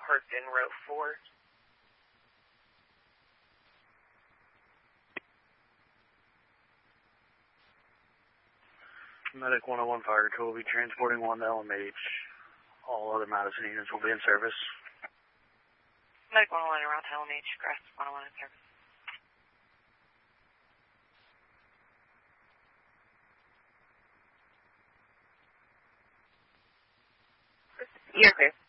parked in row 4. Medic 101 Fire Control will be transporting 1 to LMH. All other Madison units will be in service. Medic 101 around to LMH, Crest 101 in service. You're clear.